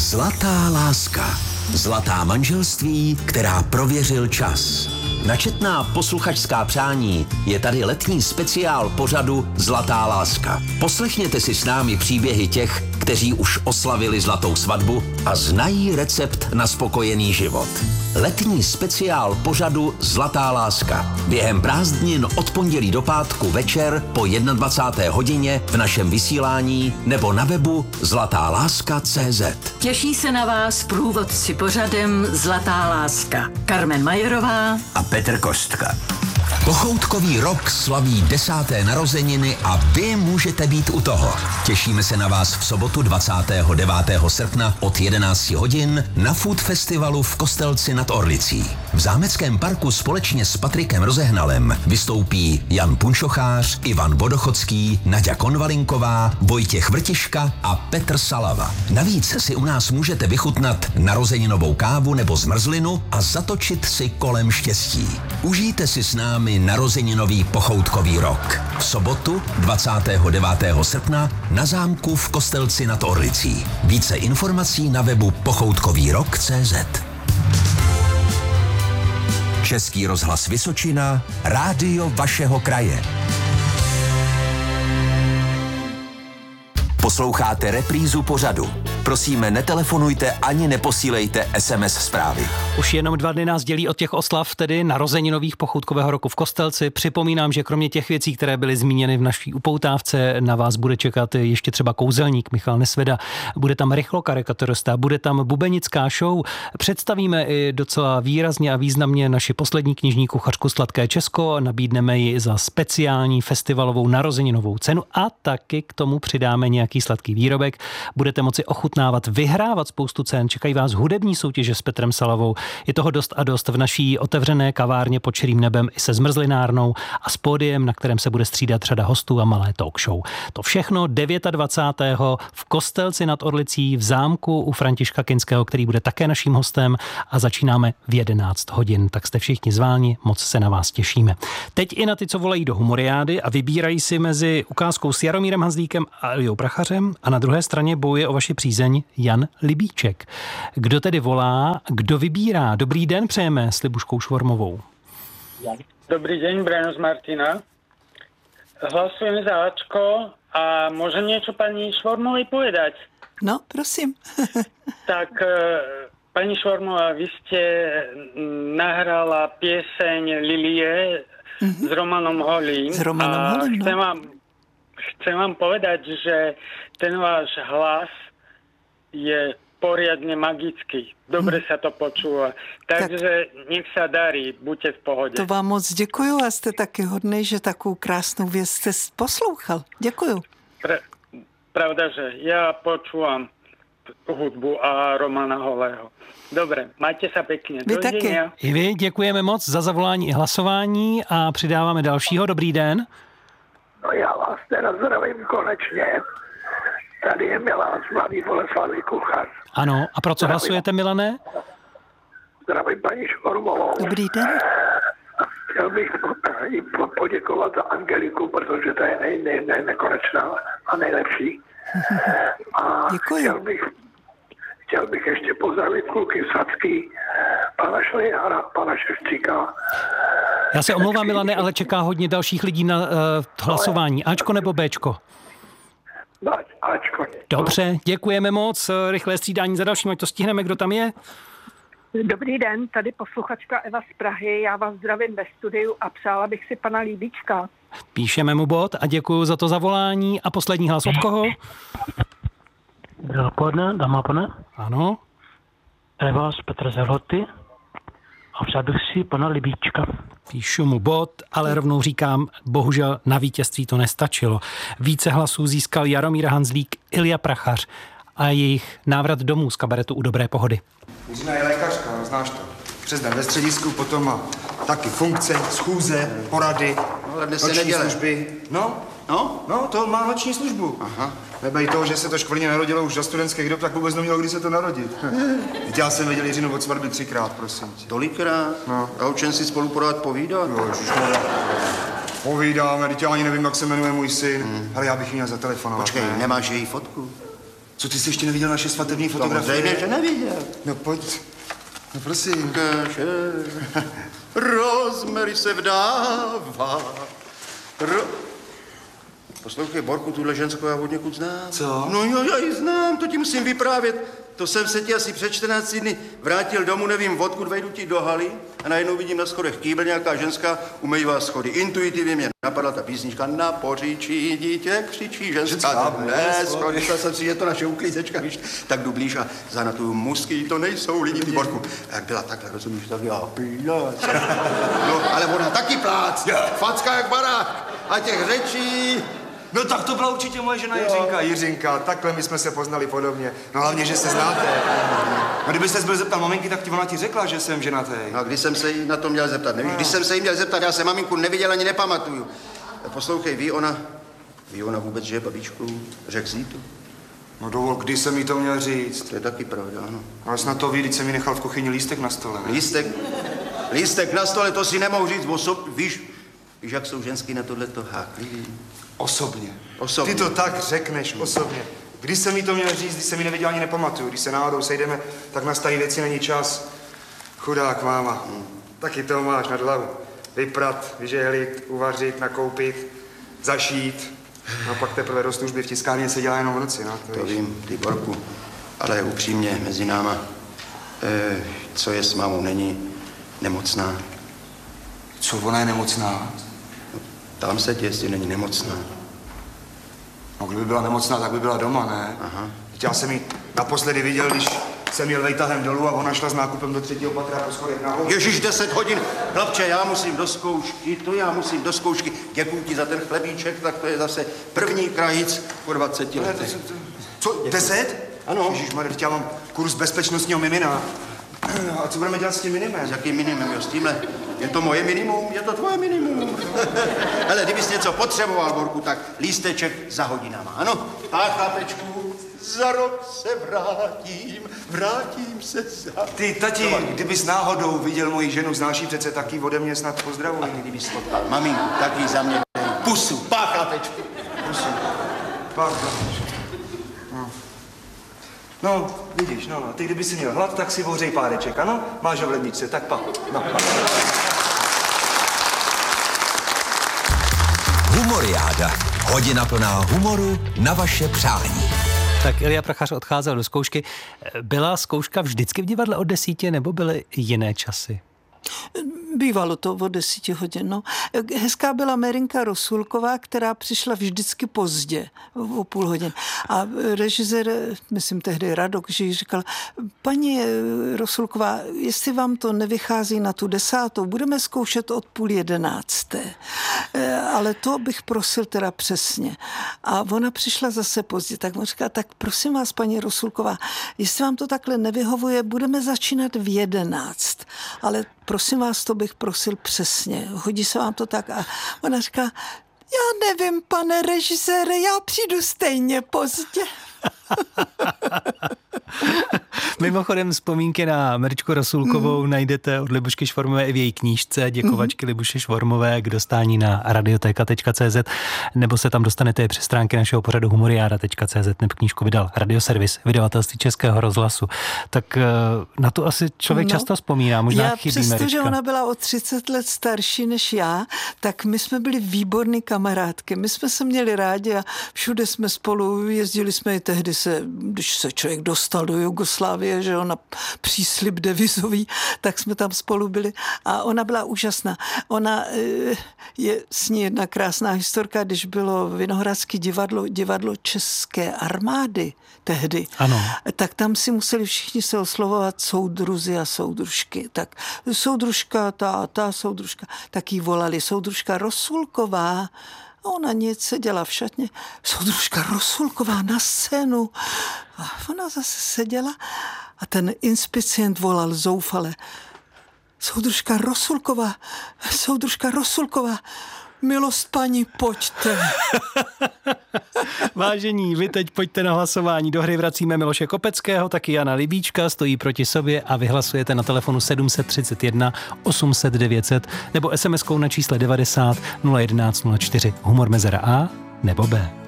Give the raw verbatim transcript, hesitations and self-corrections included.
Zlatá láska. Zlatá manželství, která prověřil čas. Na četná posluchačská přání je tady letní speciál pořadu Zlatá láska. Poslechněte si s námi příběhy těch, kteří už oslavili zlatou svatbu a znají recept na spokojený život. Letní speciál pořadu Zlatá láska. Během prázdnin od pondělí do pátku večer po dvacáté jedné hodině v našem vysílání nebo na webu zlatá láska tečka cé zet. Těší se na vás průvodci pořadem Zlatá láska. Carmen Majerová a Petr Kostka. Pochoutkový rok slaví desáté narozeniny a vy můžete být u toho. Těšíme se na vás v sobotu dvacátého devátého srpna od jedenácti hodin na Food Festivalu v Kostelci nad Orlicí. V Zámeckém parku společně s Patrikem Rozehnalem vystoupí Jan Punčochář, Ivan Vodochodský, Naďa Konvalinková, Vojtěch Vrtiška a Petr Salava. Navíc si u nás můžete vychutnat narozeninovou kávu nebo zmrzlinu a zatočit si kolem štěstí. Užijte si s námi narozeninový pochoutkový rok. V sobotu dvacátého devátého srpna na zámku v Kostelci nad Orlicí. Více informací na webu pochoutkový rok tečka cé zet. Český rozhlas Vysočina, rádio vašeho kraje. Posloucháte reprízu pořadu. Prosíme, netelefonujte ani neposílejte es em es zprávy. Už jenom dva dny nás dělí od těch oslav, tedy narozeninových pochoutkového roku v Kostelci. Připomínám, že kromě těch věcí, které byly zmíněny v naší upoutávce, na vás bude čekat ještě třeba kouzelník Michal Nesveda, bude tam rychlokarikaturista, bude tam bubenická show. Představíme i docela výrazně a významně naši poslední knižní kuchařku Sladké Česko, nabídneme ji za speciální festivalovou narozeninovou cenu a taky k tomu přidáme nějaký sladký výrobek. Budete moci ochutnávat, vyhrávat spoustu cen. Čekají vás hudební soutěže s Petrem Salavou. Je toho dost a dost v naší otevřené kavárně pod širým nebem i se zmrzlinárnou a s pódiem, na kterém se bude střídat řada hostů a malé talk show. To všechno dvacátého devátého v Kostelci nad Orlicí v zámku u Františka Kinského, který bude také naším hostem, a začínáme v jedenáct hodin. Tak jste všichni zváni, moc se na vás těšíme. Teď i na ty, co volají do humoriády a vybírají si mezi ukázkou s Jaromírem Hanzlíkem a Eliou Prachařem, a na druhé straně bojuje o vaši přízeň Jan Libíček. Kdo tedy volá, kdo vybírá? Dobrý den přejeme s Libuškou Švormovou. Dobrý deň, Brian z Martina. Hlasujem za Ačko a môžem niečo pani Švormovej povedať? No, prosím. Tak, pani Švormová, vy ste nahrala pieseň Lilie mm-hmm. s Romanom Holým. S Romanom a Holým, chcem no. vám, chcem vám povedať, že ten váš hlas je poriadne magický. Dobre sa to počúva. Takže tak. Nech sa darí, buďte v pohodě. To vám moc děkuju a jste taky hodnej, že takovou krásnou věc jste poslouchal. Děkuju. Pre, pravda, že ja počúvam hudbu a Romana Holého. Dobre, majte sa pekne. Vy taky. I vy děkujeme moc za zavolání i hlasování a přidáváme dalšího. Dobrý den. No já vás teda zdravím konečně. Tady je Milan z Mladý Boleslavi kuchař. Ano, a pro co zdravím. Hlasujete, Milané? Zdravím paní Švormovou. Dobrý den. Chtěl bych jí poděkovat za Angeliku, protože to je nej, nej, nej, nekonečná a nejlepší. A děkuji. Chtěl bych, chtěl bych ještě pozdravit kluky Sacký, pana Šlejara, pana Ševčíka. Já se omlouvám, Milane, ale čeká hodně dalších lidí na uh, hlasování. Ačko nebo Bčko? Ačko. Dobře, děkujeme moc. Rychlé střídání za dalším, ať to stihneme. Kdo tam je? Dobrý den, tady posluchačka Eva z Prahy. Já vás zdravím ve studiu a přála bych si pana Líbíčka. Píšeme mu bod a děkuji za to zavolání. A poslední hlas od koho? Dopoledne, dáma pane. Ano. Eva z Petra Zerhoty a přál bych si pana Libíčka. Píšu mu bod, ale rovnou říkám, bohužel na vítězství to nestačilo. Více hlasů získal Jaromír Hanzlík, Ilja Prachař a jejich návrat domů z kabaretu U dobré pohody. Jiřina je lékařka, znáš to. Přes den ve středisku, potom má taky funkce, schůze, porady, no, dnes noční neděle. služby. No, no, no, to má noční službu. Aha. Nebej toho, že se to škvrně narodilo už za studentských dob, tak vůbec nemělo, kdy se to narodit. Já jsem viděl Jiřinu od svatby třikrát, prosím tě. Tolikrát? No. A o čem si spolu pořád povídat? No, ježišmarja. Povídáme, teď já ani nevím, jak se jmenuje můj syn. Hmm. Ale já bych jí měl zatelefonovat. Počkej, ne? nemáš její fotku? Co, ty jsi ještě neviděl naše svatební fotografie? Samozřejmě, že neviděl. No pojď. No prosím. Keže, rozmery se vdává. Ro... Poslouchej, Borku, tuhle ženskou já od někud znám. Co? No jo, já ji znám, to ti musím vyprávět. To jsem se ti asi před čtrnácti dny vrátil domů, nevím odkud, vejdu ti do haly a najednou vidím na schodech kýbl, nějaká ženská umývá schody. Intuitivně mě napadla ta písnička Na poříčí dítě křičí ženská dnes. Myslel jsem si, že to naše uklízečka, víš, tak jdu blíž a zanatuju musky, to nejsou lidi, ty Borku. A jak byla takhle, rozumíš, tak já plác. No, ale ona taky plác, facka jak barák a těch řečí. No tak to byla určitě moje žena Jiřinka. Jiřinka, takhle my jsme se poznali podobně. No hlavně, že se znáte. No kdybyste se byl zeptat maminky, tak ti ona ti řekla, že jsem ženatý. No a když jsem se jí na to měl zeptat, nevíš? No. Když jsem se jí měl zeptat, já jsem maminku neviděl ani nepamatuju. Poslouchej, ví ona, ví ona vůbec, že je babičkou řek Zítu? No dovol, kdy jsem jí to měl říct? To je taky pravda, ano. Ale snad to ví, když jsem jí nechal v kuchyni lístek na stole, ne? Lístek? Lístek na stole, to si nemohu říct osob, víš? Víš, jak jsou ženský na tohleto háklivý? Osobně. Osobně. Ty to tak řekneš, osobně. Když jsem jí to měl říct, když jsem jí neviděl, ani nepamatuju. Když se náhodou sejdeme, tak na starý věci není čas. Chudák máma. Hmm. Taky to máš nad hlavu. Vyprat, vyžehlit, uvařit, nakoupit, zašít. No a pak teprve do služby v tiskárně se dělá jenom v noci, no. To, to vím, ty Borku. Ale upřímně, mezi náma, e, co je s mámou, není nemocná. Co, ona je nemocná? Tam se tě, jestli není nemocná. No, kdyby byla nemocná, tak by byla doma, ne? Aha. Já jsem ji naposledy viděl, když jsem jel vejtahem dolů a ona šla s nákupem do třetího patra po schodech nahoru. Ježíš, deset hodin. Chlapče, já musím do zkoušky, to já musím do zkoušky. Děkuju ti za ten chlebíček, tak to je zase první krajíc po dvaceti letech. Co, deset? Ano. Ježíšmarja, já mám kurz bezpečnostního mimina. A co budeme dělat s tím minimem? S jakým minimem, jo, s tímhle? Je to moje minimum, je to tvoje minimum. Hele, kdybys něco potřeboval, Borku, tak lísteček za hodinama, ano? A chlapečku, za rok se vrátím, vrátím se za... Ty, tati, kdybys náhodou viděl moji ženu, znáš ji přece taky ode mě snad pozdravuj. A kdybys to dal, maminku, taky za mě dej pusu, pá, chlapečku, pusu. Pá, chlapečku. No. No, vidíš, no, no, ty kdyby si měl hlad, tak si ohřej páreček, ano? Máš ho v ledničce, tak pa, no, pa. Humoriáda. Hodina plná humoru na vaše přání. Tak Ilja Prachař odcházel do zkoušky. Byla zkouška vždycky v divadle od desíti, nebo byly jiné časy? Bývalo to o desíti hodin. No. Hezká byla Merinka Rosulková, která přišla vždycky pozdě, o půl hodin. A režisér, myslím tehdy Radok, že jí říkal, paní Rosulková, jestli vám to nevychází na tu desátou, budeme zkoušet od půl jedenácté. Ale to bych prosil teda přesně. A ona přišla zase pozdě, tak mu říká, tak prosím vás, paní Rosulková, jestli vám to takhle nevyhovuje, budeme začínat v jedenáct. Ale prosím vás, to bych prosil přesně. Hodí se vám to tak? A ona říká, já nevím, pane režisére, já přijdu stejně pozdě. Mimochodem vzpomínky na Meričku Rosulkovou mm. najdete od Libušky Švormové i v její knížce Děkovačky mm. Libuše Švormové k dostání na radioteka tečka cé zet, nebo se tam dostanete přes stránky našeho pořadu humoriáda tečka cé zet, nebo knížku vydal Radioservis, vydavatelství Českého rozhlasu. Tak na to asi člověk no, často vzpomíná, možná já chybí přesto, Merička. Že ona byla o třicet let starší než já, tak my jsme byli výborný kamarádky. My jsme se měli rádi a všude jsme spolu, jezdili jsme i tehdy se, když se člověk dostal do Jugoslávie, že ona příslib devizový, tak jsme tam spolu byli a ona byla úžasná. Ona je s ní jedna krásná historka, když bylo Vinohradské divadlo, divadlo České armády tehdy, ano. Tak tam si museli všichni se oslovovat soudruzi a soudružky. Tak soudružka, ta, ta soudružka, tak jí volali soudružka Rosulková. A ona nic seděla v šatně. Soudružka Rosulková na scénu. A ona zase seděla a ten inspicient volal zoufale. Soudružka Rosulková, soudružka Rosulková, milost paní, pojďte. Vážení, vy teď pojďte na hlasování. Do hry vracíme Miloše Kopeckého, taky Jana Libíčka, stojí proti sobě a vy hlasujete na telefonu sedm set třicet jedna osm set devět set nebo es em eskou na čísle devadesát nula jedenáct nula čtyři. Humor mezera A nebo B.